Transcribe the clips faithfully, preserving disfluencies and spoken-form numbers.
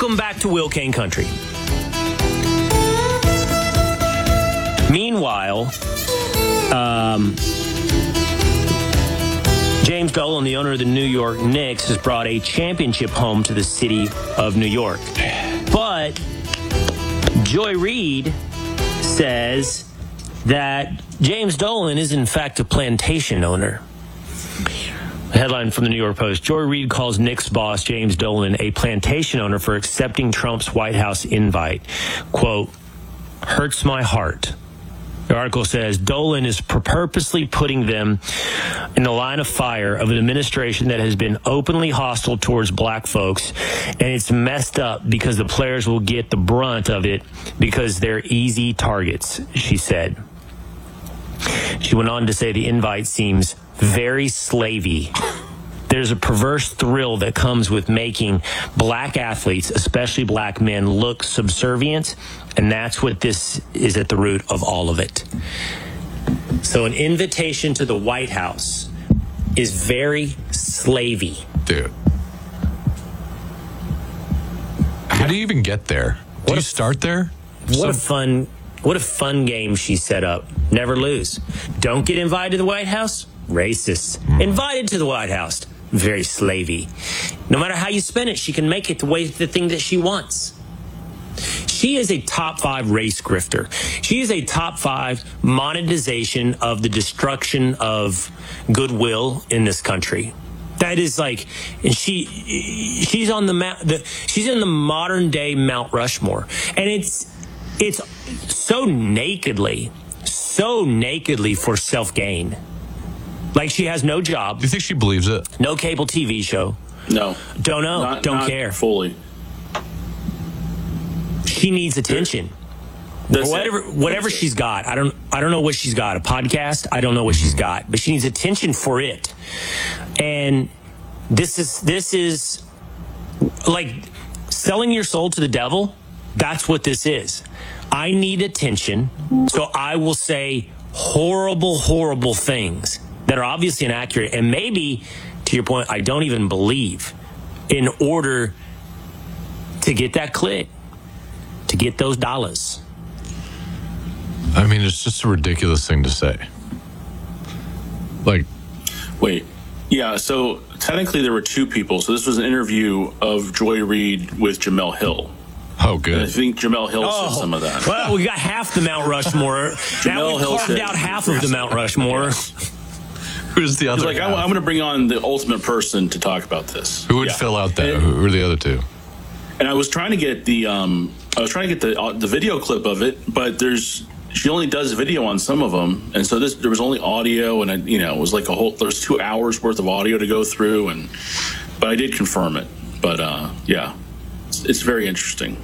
welcome back to Will Kane Country. Meanwhile, um, James Dolan, the owner of the New York Knicks, has brought a championship home to the city of New York. But Joy Reid says that James Dolan is, in fact, a plantation owner. A headline from the New York Post: Joy Reid calls Knicks boss James Dolan a plantation owner for accepting Trump's White House invite. Quote, hurts my heart. The article says Dolan is purposely putting them in the line of fire of an administration that has been openly hostile towards black folks, and it's messed up because the players will get the brunt of it because they're easy targets, she said. She went on to say the invite seems very slavey. There's a perverse thrill that comes with making black athletes, especially black men, look subservient, and that's what this is at the root of all of it. So an invitation to the White House is very slavey. Dude. How do you even get there? Do you start there? What a fun, what a fun game she set up. Never lose. Don't get invited to the White House? Racist. Mm. Invited to the White House? Very slavey. No matter how you spin it, she can make it the way the thing that she wants. She is a top five race grifter. She is a top five monetization of the destruction of goodwill in this country. That is like, and she, she's on the, the she's in the modern day Mount Rushmore, and it's, it's so nakedly, so nakedly for self gain. Like, she has no job. Do you think she believes it? No cable T V show. No. Don't know. Not, Don't not care. Fully. She needs attention. That's whatever it. whatever That's she's it. got. I don't I don't know what she's got. A podcast? I don't know what she's got. But she needs attention for it. And this is this is like selling your soul to the devil. That's what this is. I need attention, so I will say horrible, horrible things that are obviously inaccurate, and maybe, to your point, I don't even believe, in order to get that click, to get those dollars. I mean, it's just a ridiculous thing to say. Like, wait, yeah. So technically, there were two people. So this was an interview of Joy Reid with Jemele Hill. Oh, good. And I think Jemele Hill oh, said some of that. Well, we got half the Mount Rushmore. Now we Hill carved said, out half of the Mount Rushmore. Who's the other? He's like, half? I'm, I'm going to bring on the ultimate person to talk about this. Who would yeah. fill out that? And, Who are the other two? And I was trying to get the, um, I was trying to get the uh, the video clip of it, but there's, she only does video on some of them, and so this there was only audio, and I, you know, it was like a whole, there was two hours worth of audio to go through, and but I did confirm it. But uh, yeah, it's, it's very interesting.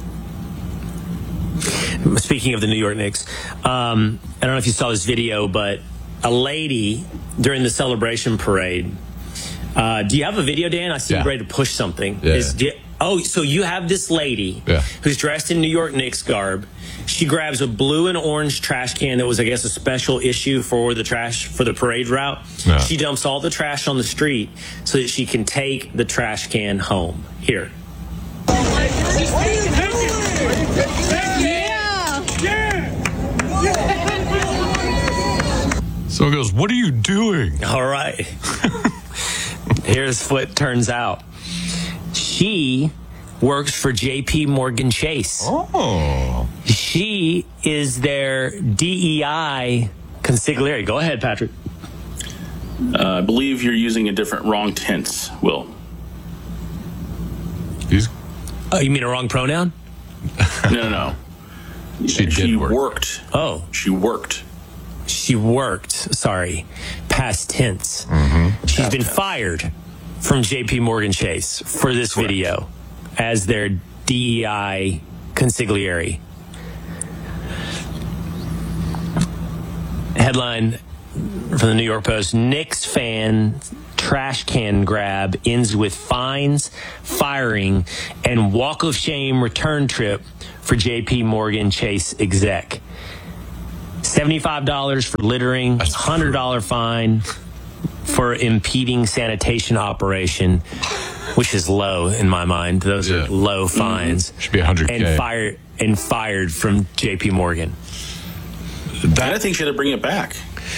Speaking of the New York Knicks, um, I don't know if you saw this video, but a lady during the celebration parade. Uh, do you have a video, Dan? I see yeah. you ready to push something. Yeah. Is, do you, oh, so you have this lady yeah. who's dressed in New York Knicks garb. She grabs a blue and orange trash can that was, I guess, a special issue for the trash for the parade route. Yeah. She dumps all the trash on the street so that she can take the trash can home. Here. Someone goes, "What are you doing?" All right. Here's what turns out. She works for J P Morgan Chase. Oh. She is their D E I consigliere. Go ahead, Patrick. Uh, I believe you're using a different wrong tense, Will. He's, Oh, you mean a wrong pronoun? No, no, no. She did she work. worked. Oh. She worked. She worked. Sorry. Past tense. Mm-hmm. She's been fired from J P Morgan Chase for this Correct. video as their D E I consigliere. Headline from the New York Post: Knicks fan trash can grab ends with fines, firing, and walk of shame return trip for J P Morgan Chase exec. seventy-five dollars for littering, That's one hundred dollars fine for impeding sanitation operation. which is low in my mind. Those Yeah. are low fines. Mm-hmm. Should be one hundred K. And fired and fired from J P Morgan. That, I think she had to bring it back.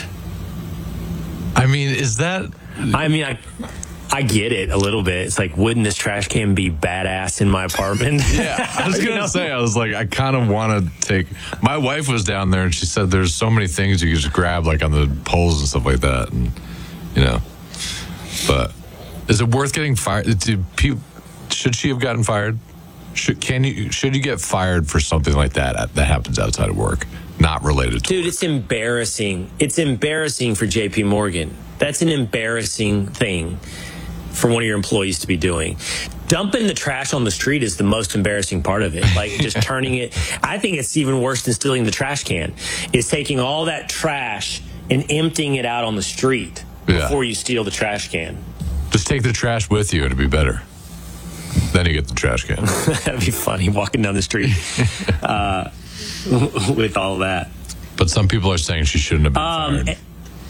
I mean, is that... I mean, I I get it a little bit. It's like, wouldn't this trash can be badass in my apartment? Yeah, I was going to say, I was like, I kind of want to take... My wife was down there, and she said there's so many things you can just grab, like on the poles and stuff like that. And, you know, but is it worth getting fired? Do people, should she have gotten fired? Should, can you, should you get fired for something like that that happens outside of work, not related to Dude, work? it's embarrassing. It's embarrassing for J P Morgan. That's an embarrassing thing for one of your employees to be doing. Dumping the trash on the street is the most embarrassing part of it. Like just turning it. I think it's even worse than stealing the trash can. Is taking all that trash and emptying it out on the street Yeah. before you steal the trash can. Just take the trash with you. It'd be better. Then you get the trash can. That'd be funny, walking down the street uh, with all that. But some people are saying she shouldn't have been Um, fired.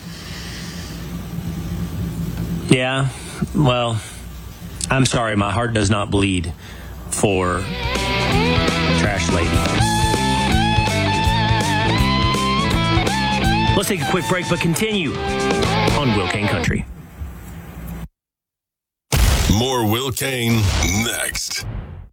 Yeah, well, I'm sorry, my heart does not bleed for Trash Lady. Let's take a quick break, but continue on Will Kane Country. More Will Kane next.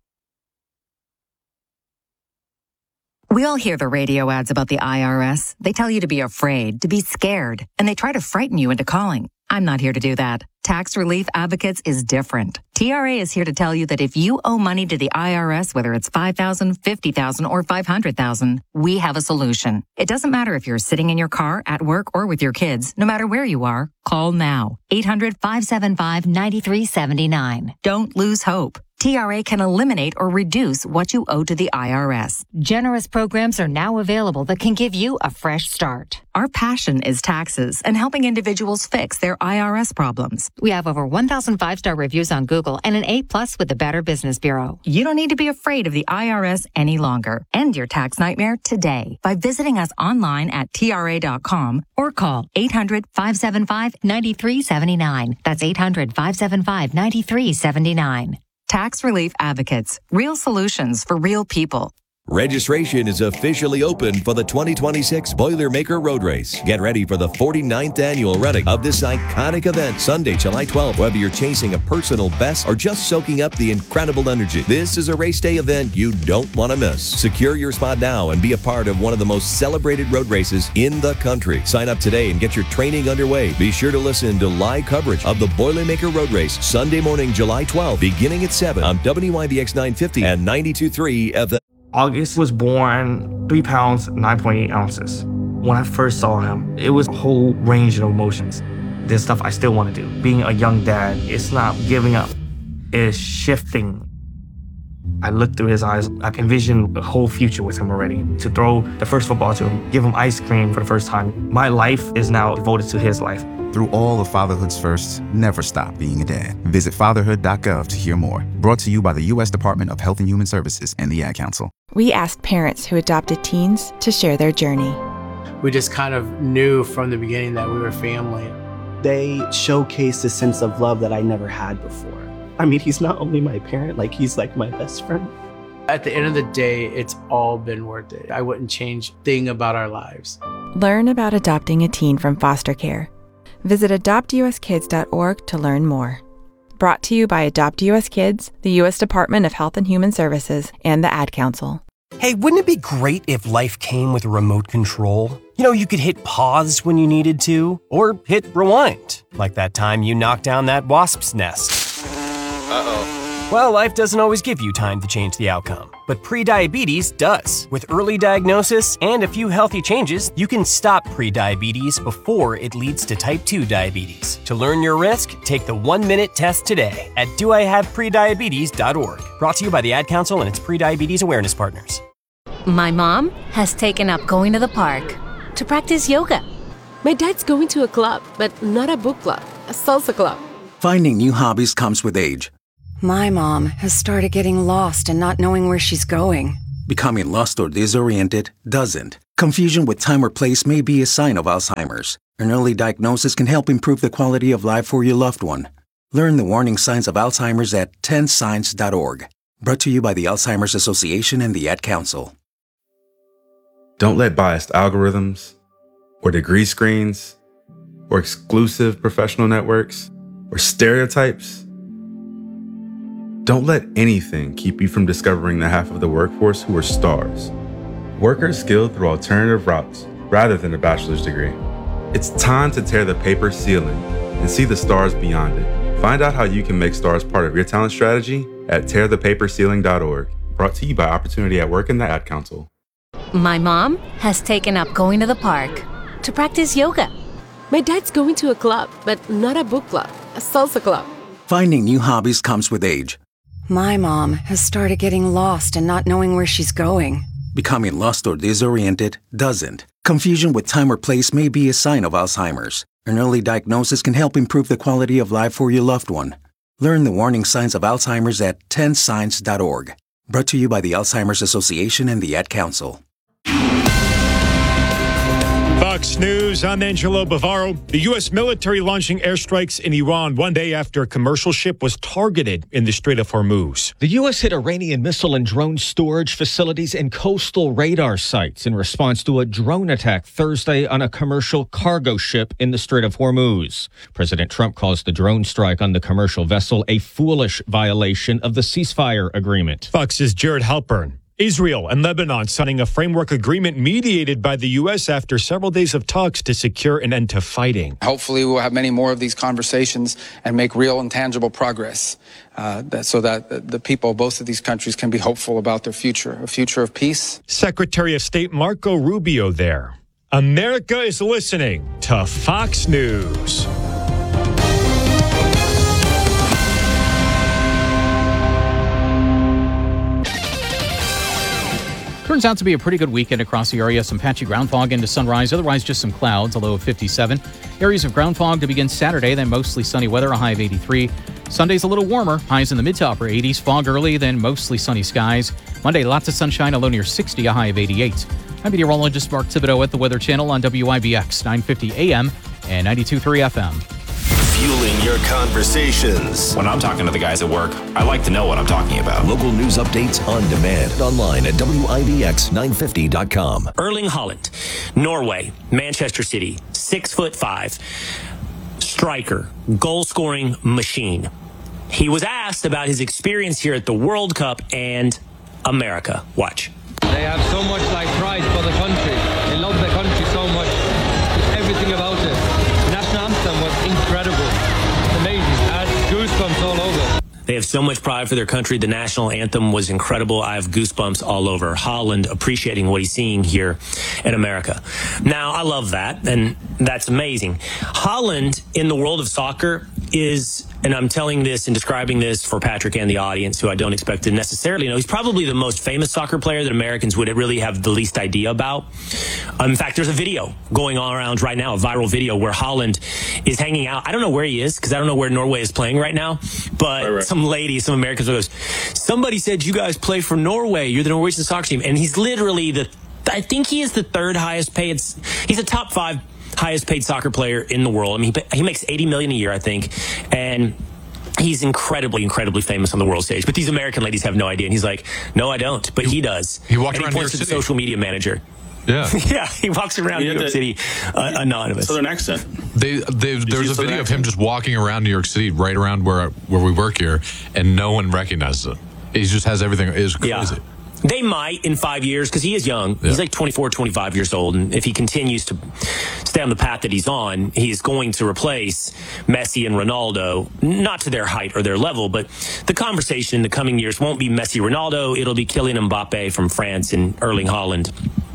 We all hear the radio ads about the I R S. They tell you to be afraid, to be scared, and they try to frighten you into calling. I'm not here to do that. Tax Relief Advocates is different. T R A is here to tell you that if you owe money to the I R S, whether it's five thousand dollars, fifty thousand dollars, or five hundred thousand dollars, we have a solution. It doesn't matter if you're sitting in your car, at work, or with your kids. No matter where you are, call now. eight hundred, five seven five, nine three seven nine. Don't lose hope. T R A can eliminate or reduce what you owe to the I R S. Generous programs are now available that can give you a fresh start. Our passion is taxes and helping individuals fix their I R S problems. We have over one thousand five-star reviews on Google and an A plus with the Better Business Bureau. You don't need to be afraid of the I R S any longer. End your tax nightmare today by visiting us online at T R A dot com or call eight hundred, five seven five, nine three seven nine. That's eight hundred, five seven five, nine three seven nine. Tax Relief Advocates. Real solutions for real people. Registration is officially open for the twenty twenty-six Boilermaker Road Race. Get ready for the forty-ninth annual running of this iconic event, Sunday, July twelfth. Whether you're chasing a personal best or just soaking up the incredible energy, this is a race day event you don't want to miss. Secure your spot now and be a part of one of the most celebrated road races in the country. Sign up today and get your training underway. Be sure to listen to live coverage of the Boilermaker Road Race Sunday morning, July twelfth, beginning at seven on W Y B X nine fifty and ninety-two point three F M. August was born three pounds, nine point eight ounces. When I first saw him, it was a whole range of emotions. There's stuff I still want to do. Being a young dad, it's not giving up. It's shifting. I looked through his eyes. I envisioned a whole future with him already. To throw the first football to him, give him ice cream for the first time. My life is now devoted to his life. Through all of fatherhood's firsts, never stop being a dad. Visit fatherhood dot gov to hear more. Brought to you by the U S Department of Health and Human Services and the Ad Council. We asked parents who adopted teens to share their journey. We just kind of knew from the beginning that we were family. They showcased a sense of love that I never had before. I mean, he's not only my parent, like he's like my best friend. At the end of the day, it's all been worth it. I wouldn't change a thing about our lives. Learn about adopting a teen from foster care. Visit adopt U S kids dot org to learn more. Brought to you by Adopt U S Kids, the U S Department of Health and Human Services, and the Ad Council. Hey, wouldn't it be great if life came with a remote control? You know, you could hit pause when you needed to, or hit rewind, like that time you knocked down that wasp's nest. Uh-oh. Well, life doesn't always give you time to change the outcome, but prediabetes does. With early diagnosis and a few healthy changes, you can stop prediabetes before it leads to type two diabetes. To learn your risk, take the one-minute test today at do I have prediabetes dot org. Brought to you by the Ad Council and its prediabetes awareness partners. My mom has taken up going to the park to practice yoga. My dad's going to a club, but not a book club, a salsa club. Finding new hobbies comes with age. My mom has started getting lost and not knowing where she's going. Becoming lost or disoriented doesn't. Confusion with time or place may be a sign of Alzheimer's. An early diagnosis can help improve the quality of life for your loved one. Learn the warning signs of Alzheimer's at ten signs dot org. Brought to you by the Alzheimer's Association and the Ad Council. Don't let biased algorithms, or degree screens, or exclusive professional networks, or stereotypes, don't let anything keep you from discovering the half of the workforce who are stars. Workers skilled through alternative routes rather than a bachelor's degree. It's time to tear the paper ceiling and see the stars beyond it. Find out how you can make stars part of your talent strategy at tear the paper ceiling dot org. Brought to you by Opportunity at Work and the Ad Council. My mom has taken up going to the park to practice yoga. My dad's going to a club, but not a book club, a salsa club. Finding new hobbies comes with age. My mom has started getting lost and not knowing where she's going. Becoming lost or disoriented doesn't. Confusion with time or place may be a sign of Alzheimer's. An early diagnosis can help improve the quality of life for your loved one. Learn the warning signs of Alzheimer's at ten signs dot org. Brought to you by the Alzheimer's Association and the Ad Council. Fox News, I'm Angelo Bavaro. The U S military launching airstrikes in Iran one day after a commercial ship was targeted in the Strait of Hormuz. The U S hit Iranian missile and drone storage facilities and coastal radar sites in response to a drone attack Thursday on a commercial cargo ship in the Strait of Hormuz. President Trump calls the drone strike on the commercial vessel a foolish violation of the ceasefire agreement. Fox's Jared Halpern. Israel and Lebanon signing a framework agreement mediated by the U S after several days of talks to secure an end to fighting. Hopefully we'll have many more of these conversations and make real and tangible progress uh, that, so that the people of both of these countries can be hopeful about their future, a future of peace. Secretary of State Marco Rubio there. America is listening to Fox News. Turns out to be a pretty good weekend across the area. Some patchy ground fog into sunrise, otherwise just some clouds, a low of fifty-seven. Areas of ground fog to begin Saturday, then mostly sunny weather, a high of eighty-three. Sunday's a little warmer, highs in the mid to upper eighties. Fog early, then mostly sunny skies. Monday, lots of sunshine, a low near sixty, a high of eighty-eight. I'm meteorologist Mark Thibodeau at the Weather Channel on W I B X nine fifty A M and ninety-two point three F M. Fueling your conversations. When I'm talking to the guys at work, I like to know what I'm talking about. Local news updates on demand. Online at W I B X nine fifty dot com. Erling Haaland, Norway, Manchester City, six foot five, striker, goal scoring machine. He was asked about his experience here at the World Cup and America. Watch. They have so much like pride for the country. They love the country so much. Just everything about it. The national anthem was incredible. It's amazing. I had goosebumps all over. They have so much pride for their country. The national anthem was incredible. I have goosebumps all over. Haaland appreciating what he's seeing here in America. Now, I love that, and that's amazing. Haaland in the world of soccer is, and I'm telling this and describing this for Patrick and the audience, who I don't expect to necessarily know, he's probably the most famous soccer player that Americans would really have the least idea about. Um, in fact, there's a video going on around right now, a viral video where Haaland is hanging out. I don't know where he is because I don't know where Norway is playing right now, but right, right. some lady, some Americans goes, somebody said you guys play for Norway. You're the Norwegian soccer team. And he's literally the, I think he is the third highest paid, he's a top five highest paid soccer player in the world. I mean, he, he makes eighty million a year, I think. And he's incredibly, incredibly famous on the world stage. But these American ladies have no idea. And he's like, no, I don't. But he does. He walked and around he points to the social media manager. Yeah. yeah, he walks around New York City uh, anonymous. Southern accent. They, they, there's a video of him just walking around New York City, right around where where we work here, and no one recognizes him. He just has everything. It is crazy. Yeah. They might in five years because he is young. Yeah. He's like twenty-four, twenty-five years old. And if he continues to stay on the path that he's on, he's going to replace Messi and Ronaldo, not to their height or their level, but the conversation in the coming years won't be Messi, Ronaldo. It'll be Kylian Mbappe from France and Erling Haaland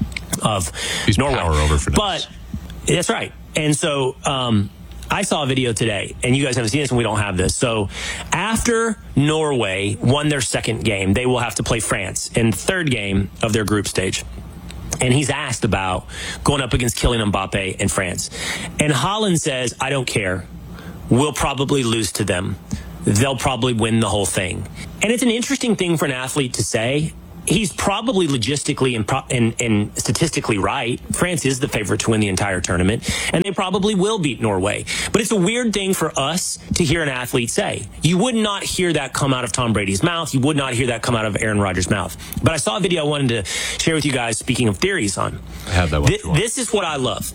of he's Norway. Power over for But that's right. And so um, I saw a video today, and you guys haven't seen this, and we don't have this. So after Norway won their second game, they will have to play France in the third game of their group stage. And he's asked about going up against Kylian Mbappe in France. And Haaland says, I don't care. We'll probably lose to them. They'll probably win the whole thing. And it's an interesting thing for an athlete to say. he's probably logistically and, pro- and, and statistically right. France is the favorite to win the entire tournament, and they probably will beat Norway. But it's a weird thing for us to hear an athlete say. You would not hear that come out of Tom Brady's mouth. You would not hear that come out of Aaron Rodgers' mouth. But I saw a video I wanted to share with you guys, speaking of theories on. I have that one. Th- this is what I love.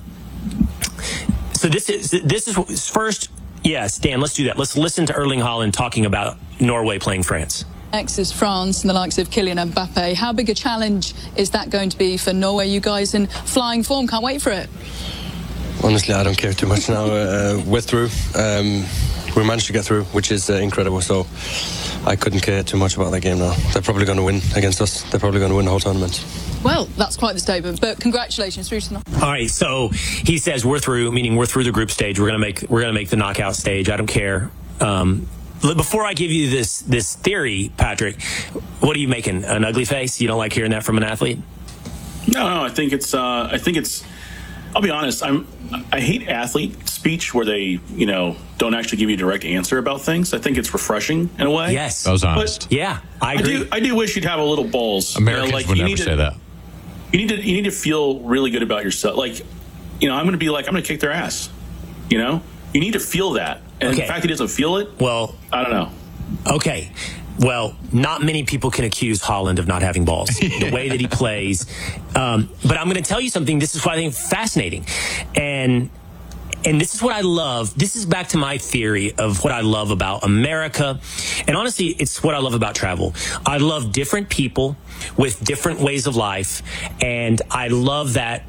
So this is, this is first, yes, Dan, let's do that. Let's listen to Erling Haaland talking about Norway playing France. Next is France and the likes of Kylian Mbappe. How big a challenge is that going to be for Norway? You guys in flying form, can't wait for it. Honestly, I don't care too much now. Uh, we're through. Um, we managed to get through, which is uh, incredible. So I couldn't care too much about that game now. They're probably going to win against us. They're probably going to win the whole tournament. Well, that's quite the statement, but congratulations, through to All right, so he says we're through, meaning we're through the group stage. We're gonna make we're gonna make the knockout stage. I don't care. Um, before I give you this this theory, Patrick, what are you making? An ugly face? You don't like hearing that from an athlete? No, no. I think it's. Uh, I think it's. I'll be honest. I'm. I hate athlete speech where they, you know, don't actually give you a direct answer about things. I think it's refreshing in a way. Yes, I was honest. But yeah, I agree. I do. I do wish you'd have a little balls. Americans you know, like, would you never need to, say that. You need to. You need to feel really good about yourself. Like, you know, I'm going to be like, I'm going to kick their ass. You know, you need to feel that. And Okay. the fact he doesn't feel it, Well, I don't know. okay. Well, not many people can accuse Holland of not having balls. The way that he plays. Um, but I'm going to tell you something. This is what I think is fascinating. And and this is what I love. This is back to my theory of what I love about America. And honestly, it's what I love about travel. I love different people with different ways of life. And I love that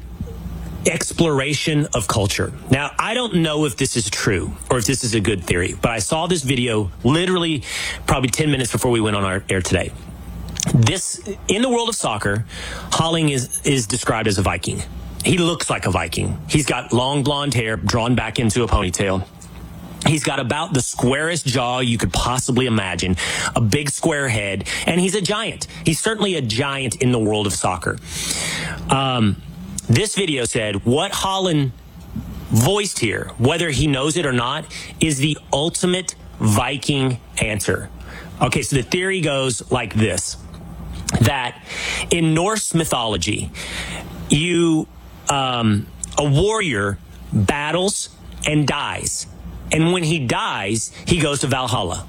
exploration of culture. Now, I don't know if this is true or if this is a good theory, but I saw this video literally probably ten minutes before we went on our air today. This, in the world of soccer, Haaland is, is described as a Viking. He looks like a Viking. He's got long blonde hair drawn back into a ponytail. He's got about the squarest jaw you could possibly imagine, a big square head, and he's a giant. He's certainly a giant in the world of soccer. Um, This video said what Haaland voiced here, whether he knows it or not, is the ultimate Viking answer. Okay, so the theory goes like this, that in Norse mythology, you, um, a warrior battles and dies. And when he dies, he goes to Valhalla.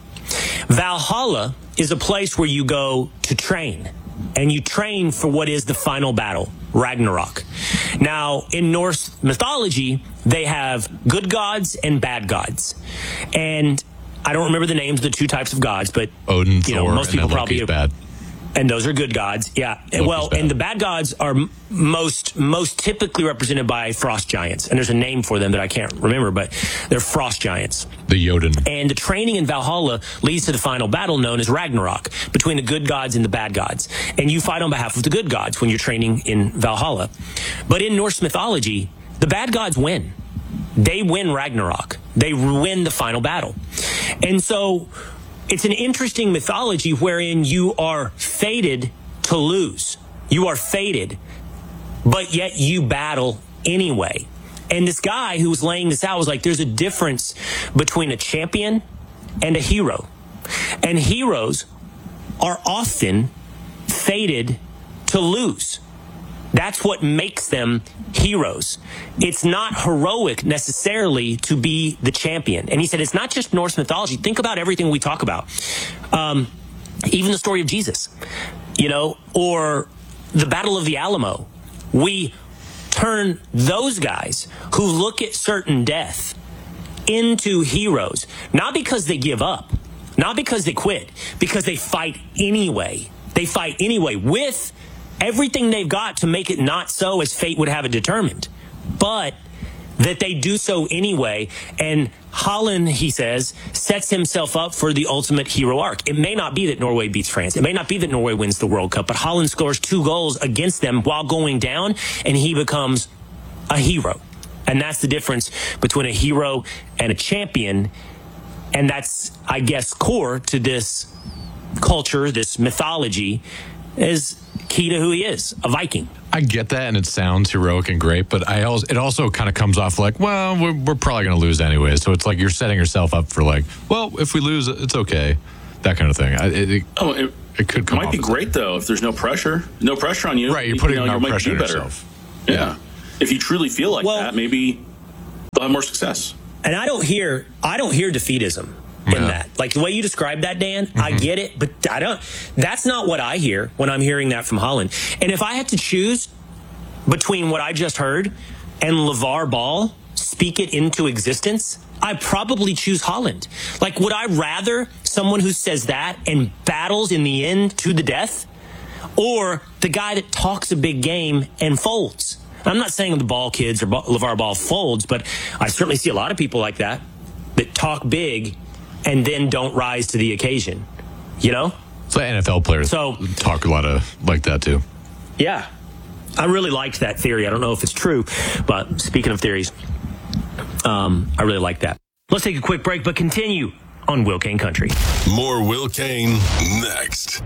Valhalla is a place where you go to train. And you train for what is the final battle, Ragnarok. Now, in Norse mythology, they have good gods and bad gods. And I don't remember the names of the two types of gods, but Odin, you know, Thor, most and people then probably Loki's bad. And those are good gods. Yeah. Loki's well, bad. and the bad gods are m- most most typically represented by frost giants. And there's a name for them that I can't remember, but they're frost giants. The Jotun. And the training in Valhalla leads to the final battle known as Ragnarok, between the good gods and the bad gods. And you fight on behalf of the good gods when you're training in Valhalla. But in Norse mythology, the bad gods win. They win Ragnarok. They win the final battle. And so it's an interesting mythology wherein you are fated to lose. You are fated, but yet you battle anyway. And this guy who was laying this out was like, there's a difference between a champion and a hero. And heroes are often fated to lose. That's what makes them heroes. It's not heroic necessarily to be the champion. And he said, it's not just Norse mythology. Think about everything we talk about. Um, even the story of Jesus, you know, or the Battle of the Alamo. We turn those guys who look at certain death into heroes, not because they give up, not because they quit, because they fight anyway. They fight anyway with everything they've got to make it not so as fate would have it determined, but that they do so anyway. And Haaland, he says, sets himself up for the ultimate hero arc. It may not be that Norway beats France. It may not be that Norway wins the World Cup, but Haaland scores two goals against them while going down, and he becomes a hero. And that's the difference between a hero and a champion. And that's, I guess, core to this culture, this mythology, is key to who he is, a Viking. I get that, and it sounds heroic and great, but I also it also kind of comes off like, well, we're, we're probably going to lose anyway. So it's like you're setting yourself up for like, well, if we lose, it's okay. that kind of thing. I, it, it, oh, it, it could come might be great though if there's no pressure, no pressure on you. Right, you're putting you know, no you might pressure do on better. yourself. Yeah. Yeah. If you truly feel like Well- that, maybe they'll have more success. And I don't hear I don't hear defeatism in Yeah. that. Like the way you described that, Dan, I get it, but I don't that's not what I hear when I'm hearing that from Holland. And if I had to choose between what I just heard and LeVar Ball speak it into existence, I probably choose Holland. Like, would I rather someone who says that and battles in the end to the death, or the guy that talks a big game and folds? I'm not saying the Ball kids or LeVar Ball folds, but I certainly see a lot of people like that, that talk big and then don't rise to the occasion, you know? So N F L players So- talk a lot of like that too. Yeah. I really liked that theory. I don't know if it's true, but speaking of theories, um, I really like that. Let's take a quick break, but continue on Will Kane Country. More Will Kane next.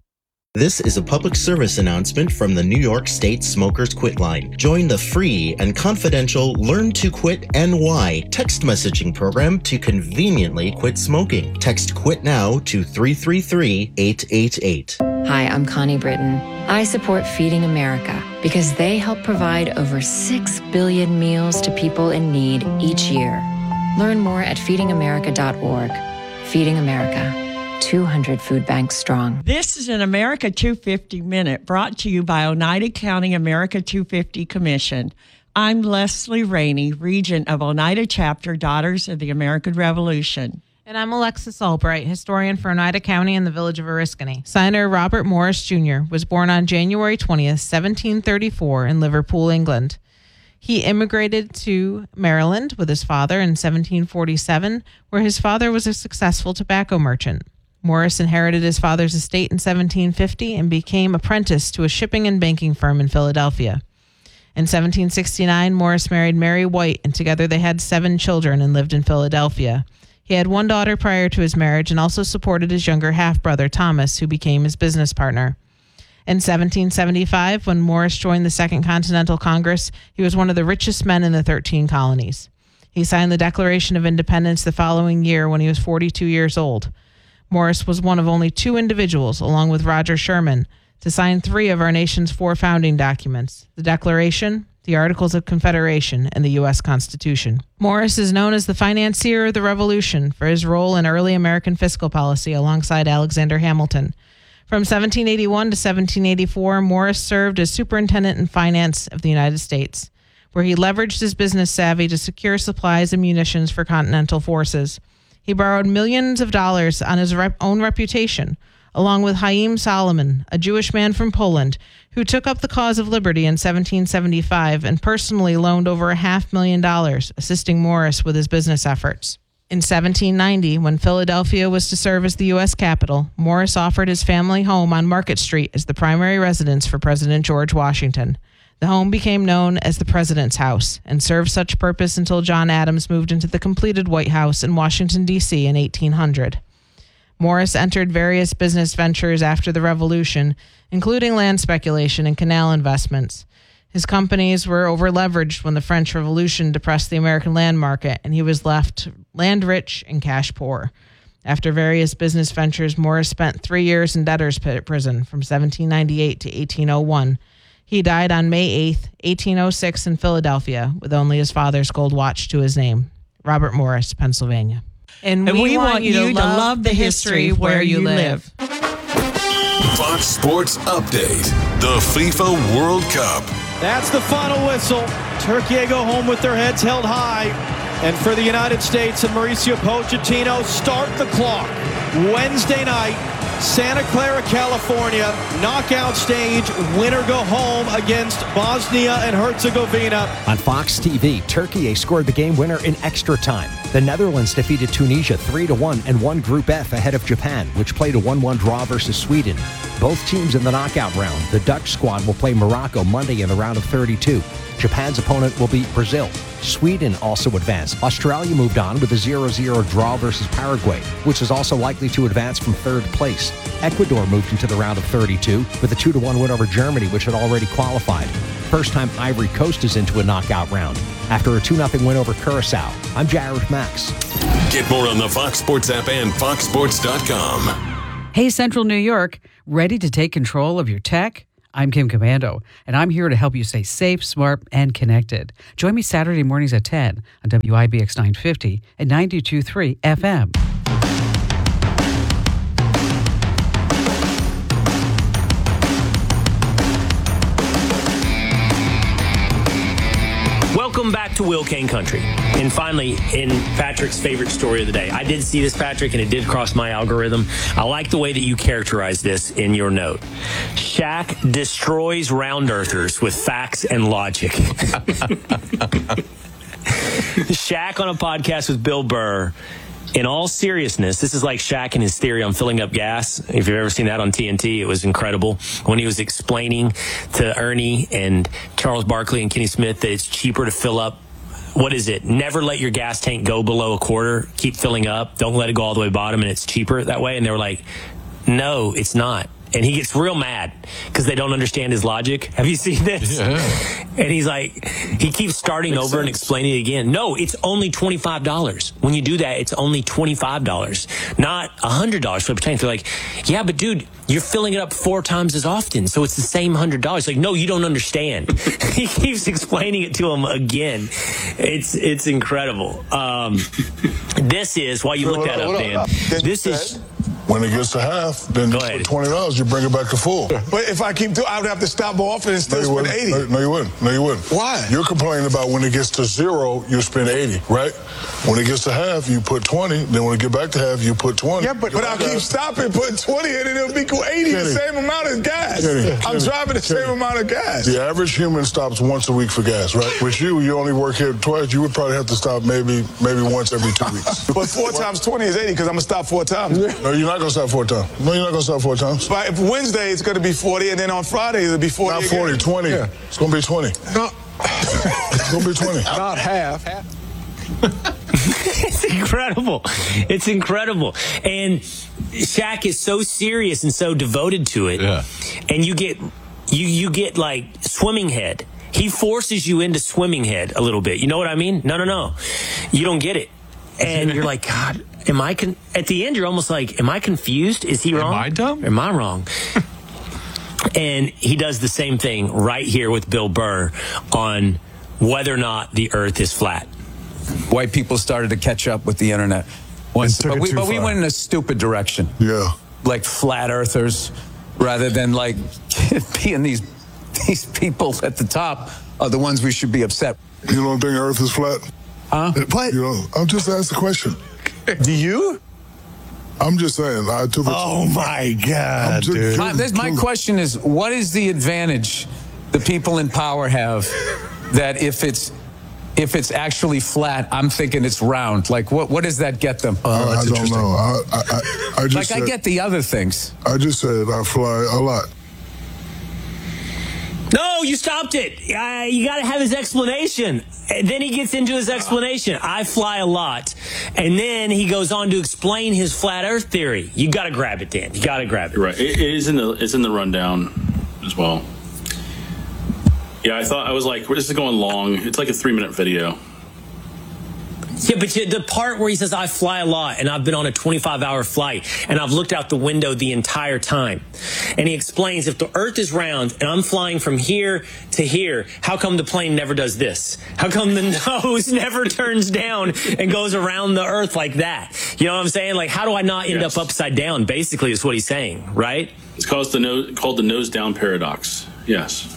This is a public service announcement from the New York State Smokers Quit Line. Join the free and confidential Learn to Quit N Y text messaging program to conveniently quit smoking. Text QUIT NOW to three three three, eight eight eight. Hi, I'm Connie Britton. I support Feeding America because they help provide over six billion meals to people in need each year. Learn more at feeding america dot org. Feeding America. two hundred food banks strong. This is an America two fifty Minute brought to you by Oneida County America two fifty Commission. I'm Leslie Rainey, Regent of Oneida Chapter Daughters of the American Revolution. And I'm Alexis Albright, historian for Oneida County and the village of Oriskany. Signer Robert Morris Junior was born on January twentieth, seventeen thirty-four in Liverpool, England. He immigrated to Maryland with his father in seventeen forty-seven, where his father was a successful tobacco merchant. Morris inherited his father's estate in seventeen fifty and became apprenticed to a shipping and banking firm in Philadelphia. In seventeen sixty-nine, Morris married Mary White, and together they had seven children and lived in Philadelphia. He had one daughter prior to his marriage and also supported his younger half-brother, Thomas, who became his business partner. In seventeen seventy-five, when Morris joined the Second Continental Congress, he was one of the richest men in the thirteen colonies. He signed the Declaration of Independence the following year when he was forty-two years old. Morris was one of only two individuals, along with Roger Sherman, to sign three of our nation's four founding documents: the Declaration, the Articles of Confederation, and the U S Constitution. Morris is known as the financier of the Revolution for his role in early American fiscal policy alongside Alexander Hamilton. From seventeen eighty-one to seventeen eighty-four, Morris served as superintendent in finance of the United States, where he leveraged his business savvy to secure supplies and munitions for Continental forces. He borrowed millions of dollars on his rep- own reputation, along with Haim Solomon, a Jewish man from Poland, who took up the cause of liberty in seventeen seventy-five and personally loaned over a half million dollars, assisting Morris with his business efforts. In seventeen ninety, when Philadelphia was to serve as the U S capital, Morris offered his family home on Market Street as the primary residence for President George Washington. The home became known as the President's House and served such purpose until John Adams moved into the completed White House in Washington, D C in eighteen hundred. Morris entered various business ventures after the Revolution, including land speculation and canal investments. His companies were over-leveraged when the French Revolution depressed the American land market, and he was left land-rich and cash-poor. After various business ventures, Morris spent three years in debtor's prison from seventeen ninety-eight to eighteen oh one. He died on May eighth, eighteen oh six in Philadelphia, with only his father's gold watch to his name. Robert Morris, Pennsylvania. And, And we want you to love the history where you live. Fox Sports Update. The FIFA World Cup. That's the final whistle. Turkey go home with their heads held high. And for the United States and Mauricio Pochettino, start the clock. Wednesday night, Santa Clara, California, knockout stage, winner go home against Bosnia and Herzegovina. On Fox T V, Turkey scored the game winner in extra time. The Netherlands defeated Tunisia three to one and won Group F ahead of Japan, which played a one one draw versus Sweden. Both teams in the knockout round. The Dutch squad will play Morocco Monday in the round of thirty-two. Japan's opponent will be Brazil. Sweden also advanced. Australia moved on with a zero zero draw versus Paraguay, which is also likely to advance from third place. Ecuador moved into the round of thirty-two with a two to one win over Germany, which had already qualified. First time Ivory Coast is into a knockout round after a two nothing win over Curacao. I'm Jared Max. Get more on the Fox Sports app and fox sports dot com. Hey, Central New York, ready to take control of your tech? I'm Kim Commando, and I'm here to help you stay safe, smart, and connected. Join me Saturday mornings at ten on W I B X nine fifty and ninety-two point three F M. Welcome back to Will Kane Country. And finally, in Patrick's favorite story of the day. I did see this, Patrick, and it did cross my algorithm. I like the way that you characterize this in your note. Shaq destroys round earthers with facts and logic. Shaq on a podcast with Bill Burr. In all seriousness, this is like Shaq and his theory on filling up gas. If you've ever seen that on T N T, it was incredible. When he was explaining to Ernie and Charles Barkley and Kenny Smith that it's cheaper to fill up, what is it? Never let your gas tank go below a quarter. Keep filling up. Don't let it go all the way bottom, and it's cheaper that way. And they were like, no, it's not. And he gets real mad because they don't understand his logic. Have you seen this? Yeah. And he's like, he keeps starting Makes over sense. and explaining it again. No, it's only twenty-five dollars. When you do that, it's only twenty-five dollars, not one hundred dollars for a tank. They're like, yeah, but dude, you're filling it up four times as often, so it's the same one hundred dollars. Like, no, you don't understand. He keeps explaining it to him again. It's it's incredible. Um, this is, while you so look that up, Dan, this is... When it gets to half, then you put twenty dollars, you bring it back to full. But if I keep doing, I would have to stop more often and still no, spend eighty. No, no, you wouldn't. No, you wouldn't. Why? You're complaining about when it gets to zero, you spend eighty, right? When it gets to half, you put twenty. Then when it get back to half, you put twenty. Yeah, but, but I'll keep stopping, putting twenty in, and it'll be eighty, Kenny, the same amount of gas. Kenny, I'm Kenny, driving the Kenny, same amount of gas. The average human stops once a week for gas, right? With you, you only work here twice. You would probably have to stop maybe maybe once every two weeks. But four times twenty is eighty because I'm going to stop four times. No, you're not going to stop four times. No, you're not going to stop four times. But if Wednesday, it's going to be forty, and then on Friday, it'll be forty. Not forty, again. twenty. Yeah. It's going to be twenty. No. It's going to be twenty. Not half. It's incredible. It's incredible. And Shaq is so serious and so devoted to it. Yeah. And you get you you get like swimming head. He forces you into swimming head a little bit. You know what I mean? No, no, no. You don't get it. And you're like, God, am I con-? At the end, you're almost like, am I confused? Is he wrong? Am I dumb? Am I wrong? And he does the same thing right here with Bill Burr on whether or not the earth is flat. White people started to catch up with the internet. Once, but we, but we went in a stupid direction. Yeah. Like flat earthers, rather than like being these these people at the top are the ones we should be upset. You don't think Earth is flat? Huh? What? You know, I'm just asking the question. Do you? I'm just saying. I took a oh my God, just, dude! My, this, my question is, what is the advantage the people in power have that if it's if it's actually flat, I'm thinking it's round? Like, what what does that get them? Oh, I, I don't know. I, I, I just like said, I get the other things. I just said I fly a lot. No, you stopped it. Uh, you got to have his explanation. And then he gets into his explanation. I fly a lot. And then he goes on to explain his flat earth theory. You got to grab it, Dan. You got to grab it. You're right. It, it is in the it's in the rundown as well. Yeah, I thought I was like, this is going long. It's like a three minute video. Yeah, but the part where he says, I fly a lot, and I've been on a twenty-five hour flight, and I've looked out the window the entire time. And he explains, if the Earth is round, and I'm flying from here to here, how come the plane never does this? How come the nose never turns down and goes around the Earth like that? You know what I'm saying? Like, how do I not end yes. up upside down, basically, is what he's saying, right? It's called the, no, called the nose down paradox. Yes.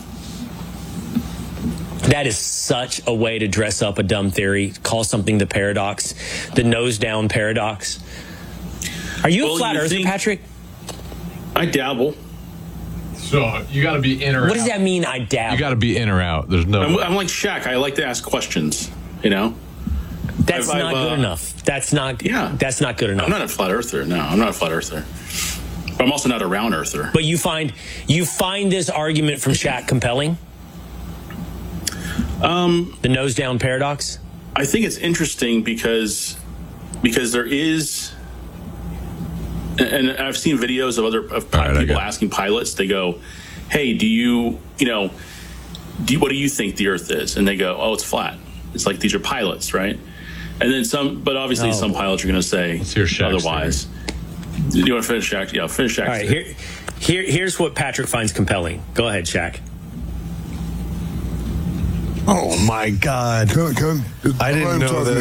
That is such a way to dress up a dumb theory. Call something the paradox, the nose down paradox. Are you well, a flat earther, Patrick? I dabble. So you got to be in or what out. What does that mean? I dabble. You got to be in or out. There's no. I'm, I'm like Shaq. I like to ask questions. You know. That's I've, not I've, good uh, enough. That's not. Yeah. That's not good enough. I'm not a flat earther. No, I'm not a flat earther. But I'm also not a round earther. But you find you find this argument from Shaq compelling. Um, the nose down paradox. I think it's interesting because because there is, and I've seen videos of other of right, people asking pilots. They go, "Hey, do you you know, do you, what do you think the Earth is?" And they go, "Oh, it's flat." It's like these are pilots, right? And then some, but obviously oh. some pilots are going to say otherwise. Theory. You want to finish Shaq? Yeah, finish Shaq. All right, here, here, here's what Patrick finds compelling. Go ahead, Shaq. Oh my God! Can, can, I didn't know that.